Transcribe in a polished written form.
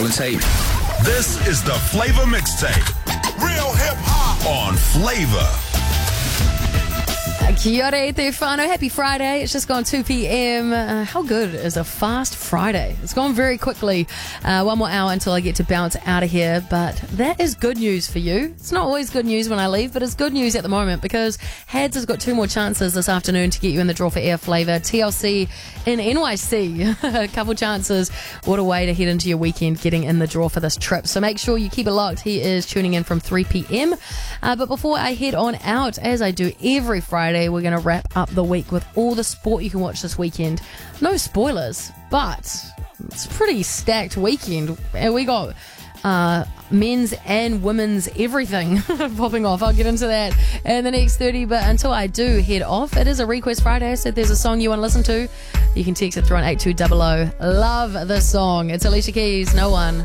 Roll and tape. This is the Flavor Mixtape. Real hip hop on Flavor. Kia ora e te whānau. Happy Friday. It's just gone 2 p.m. How good is a fast Friday? It's gone very quickly. One more hour until I get to bounce out of here. But that is good news for you. It's not always good news when I leave, but it's good news at the moment because Hads has got 2 more chances this afternoon to get you in the draw for Air Flavor. TLC in NYC. A couple chances. What a way to head into your weekend getting in the draw for this trip. So make sure you keep it locked. He is tuning in from 3 p.m. But before I head on out, as I do every Friday, we're going to wrap up the week with all the sport you can watch this weekend. No spoilers, but it's a pretty stacked weekend. And we got men's and women's everything popping off. I'll get into that in the next 30. But until I do head off, it is a Request Friday. So if there's a song you want to listen to, you can text it through on 8200. Love the song. It's Alicia Keys, No One.